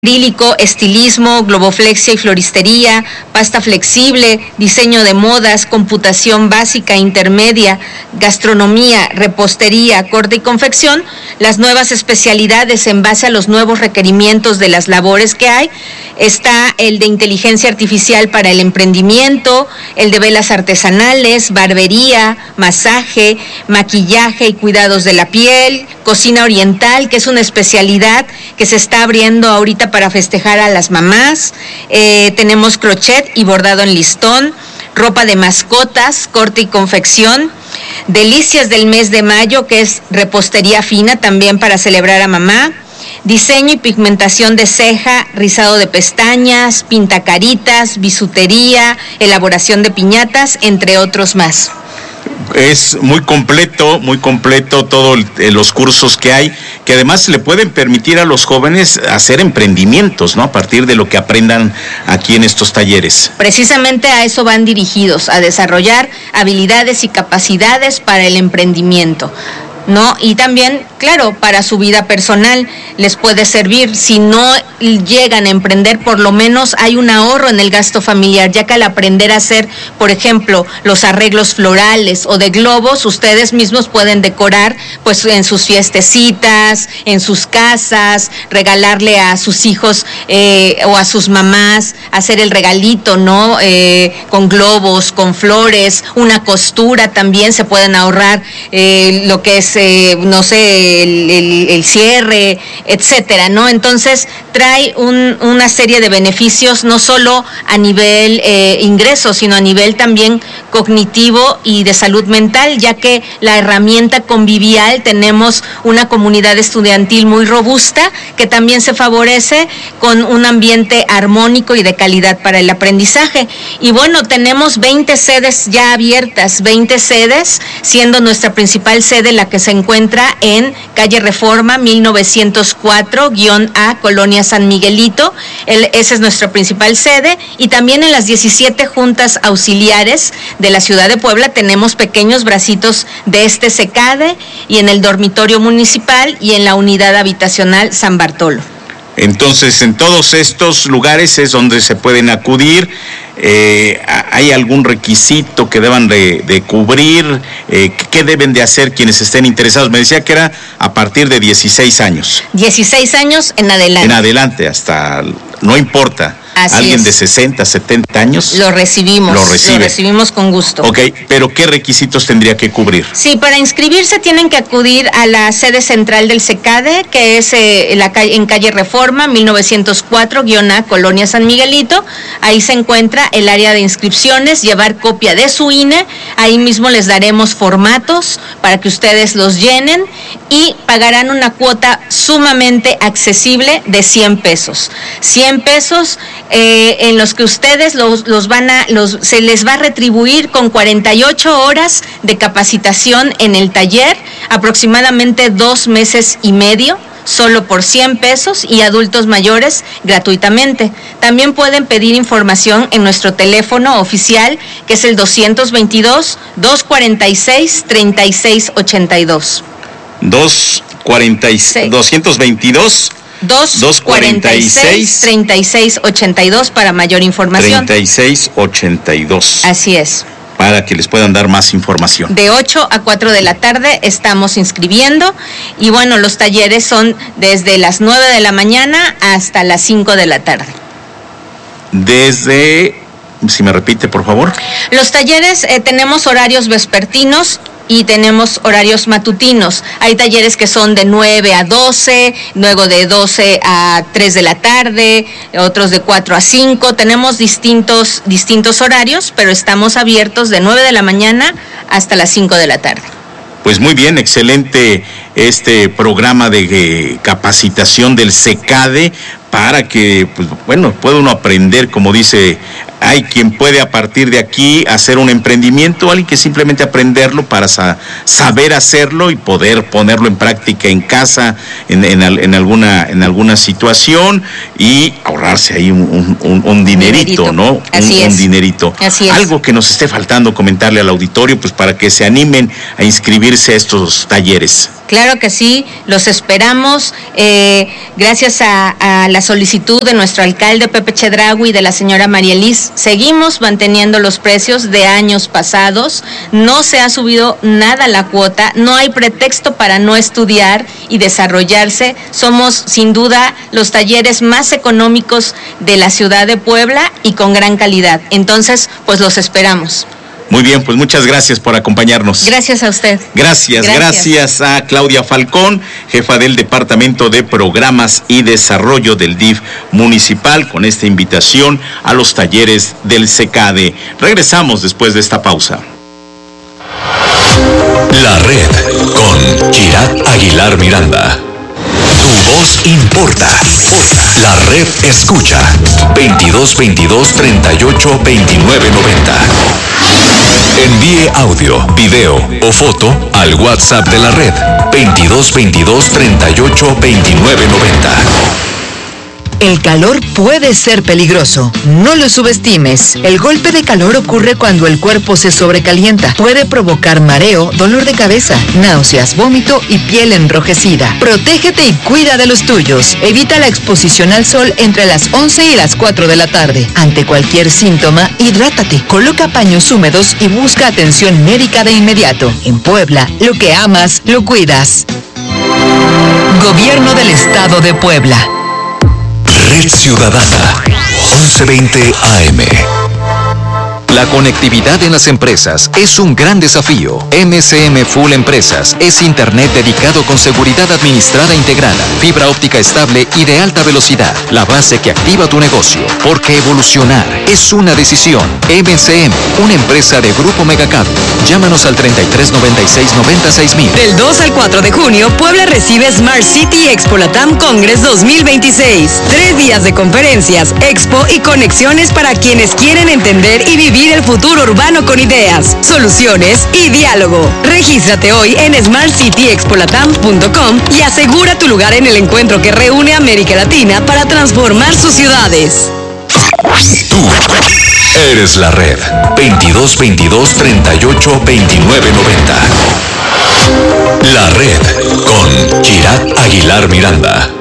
acrílico, estilismo, globoflexia y floristería, pasta flexible, diseño de modas, computación básica, intermedia, gastronomía, repostería, corte y confección, las nuevas especialidades en base a los nuevos requerimientos de las labores que hay. Está el de inteligencia artificial para el emprendimiento, el de velas artesanales, barbería, masaje, maquillaje y cuidados de la piel, cocina oriental, que es una especialidad que se está abriendo ahorita para festejar a las mamás. Tenemos crochet y bordado en listón, ropa de mascotas, corte y confección, delicias del mes de mayo, que es repostería fina también para celebrar a mamá, diseño y pigmentación de ceja, rizado de pestañas, pintacaritas, bisutería, elaboración de piñatas, entre otros más. Es muy completo todos los cursos que hay, que además le pueden permitir a los jóvenes hacer emprendimientos, ¿no? A partir de lo que aprendan aquí en estos talleres. Precisamente a eso van dirigidos, a desarrollar habilidades y capacidades para el emprendimiento, ¿no? Y también, claro, para su vida personal les puede servir. Si no llegan a emprender, por lo menos hay un ahorro en el gasto familiar, ya que al aprender a hacer, por ejemplo, los arreglos florales o de globos, ustedes mismos pueden decorar pues en sus fiestecitas, en sus casas, regalarle a sus hijos o a sus mamás, hacer el regalito, ¿no? Con globos, con flores, una costura también se pueden ahorrar, lo que es no sé, el cierre, etcétera, ¿no? Entonces trae una serie de beneficios, no solo a nivel ingreso, sino a nivel también cognitivo y de salud mental, ya que la herramienta convivial, tenemos una comunidad estudiantil muy robusta que también se favorece con un ambiente armónico y de calidad para el aprendizaje. Y bueno, tenemos 20 sedes ya abiertas, 20 sedes, siendo nuestra principal sede la que se encuentra en calle Reforma 1904-A, Colonia San Miguelito. Esa es nuestra principal sede, y también en las 17 juntas auxiliares de la ciudad de Puebla tenemos pequeños bracitos de este SECADE, y en el dormitorio municipal y en la unidad habitacional San Bartolo. Entonces, en todos estos lugares es donde se pueden acudir. ¿Hay algún requisito que deban de cubrir? ¿Qué deben de hacer quienes estén interesados? Me decía que era a partir de 16 años. 16 años en adelante. En adelante, hasta, no importa. Así ¿Alguien es. De 60, 70 años? Lo recibimos. Lo recibimos con gusto. Ok, pero ¿qué requisitos tendría que cubrir? Sí, para inscribirse tienen que acudir a la sede central del SECADE, que es en calle Reforma 1904-A, Colonia San Miguelito. Ahí se encuentra el área de inscripciones, llevar copia de su INE, ahí mismo les daremos formatos para que ustedes los llenen, y pagarán una cuota sumamente accesible de 100 pesos. 100 pesos en los que ustedes se les va a retribuir con 48 horas de capacitación en el taller, aproximadamente 2 meses y medio, solo por 100 pesos, y adultos mayores gratuitamente. También pueden pedir información en nuestro teléfono oficial, que es el 222-246-3682. 246-3682 para mayor información. 3682. Así es. Para que les puedan dar más información. De 8 a 4 de la tarde estamos inscribiendo, y bueno, los talleres son desde las 9 de la mañana hasta las 5 de la tarde. Si me repite, por favor. Los talleres tenemos horarios vespertinos y tenemos horarios matutinos. Hay talleres que son de 9 a 12, luego de 12 a 3 de la tarde, otros de 4 a 5. Tenemos distintos horarios, pero estamos abiertos de 9 de la mañana hasta las 5 de la tarde. Pues muy bien, excelente este programa de capacitación del SECADE para que, pues bueno, pueda uno aprender, como dice hay quien puede a partir de aquí hacer un emprendimiento, alguien que simplemente aprenderlo para saber hacerlo y poder ponerlo en práctica en casa, en alguna situación y ahorrarse ahí un dinerito, ¿no? Un dinerito. Así es. Algo que nos esté faltando comentarle al auditorio, pues para que se animen a inscribirse a estos talleres. Claro que sí, los esperamos. Gracias a la solicitud de nuestro alcalde Pepe Chedraui y de la señora María Liz, seguimos manteniendo los precios de años pasados. No se ha subido nada la cuota, no hay pretexto para no estudiar y desarrollarse. Somos sin duda los talleres más económicos de la ciudad de Puebla y con gran calidad. Entonces, pues los esperamos. Muy bien, pues muchas gracias por acompañarnos. Gracias a usted. Gracias a Claudia Falcón, jefa del Departamento de Programas y Desarrollo del DIF municipal, con esta invitación a los talleres del CECADE. Regresamos después de esta pausa. La Red con Kirat Aguilar Miranda. Tu voz importa. La Red escucha 2222 38 29 90. Envíe audio, video o foto al WhatsApp de la Red 2222 38 29 90. El calor puede ser peligroso. No lo subestimes. El golpe de calor ocurre cuando el cuerpo se sobrecalienta. Puede provocar mareo, dolor de cabeza, náuseas, vómito y piel enrojecida. Protégete y cuida de los tuyos. Evita la exposición al sol entre las 11 y las 4 de la tarde. Ante cualquier síntoma, hidrátate. Coloca paños húmedos y busca atención médica de inmediato. En Puebla, lo que amas, lo cuidas. Gobierno del Estado de Puebla. Red Ciudadana, 1120 AM. La conectividad en las empresas es un gran desafío. MCM Full Empresas es internet dedicado con seguridad administrada integrada, fibra óptica estable y de alta velocidad, la base que activa tu negocio, porque evolucionar es una decisión. MCM, una empresa de Grupo Megacable. Llámanos al 3396-96000. Del 2 al 4 de junio, Puebla recibe Smart City Expo Latam Congress 2026. 3 días de conferencias, expo y conexiones para quienes quieren entender y vivir el futuro urbano con ideas, soluciones y diálogo. Regístrate hoy en smartcityexpolatam.com y asegura tu lugar en el encuentro que reúne a América Latina para transformar sus ciudades. Tú eres la Red 2222 38 29 90. La Red con Kirat Aguilar Miranda.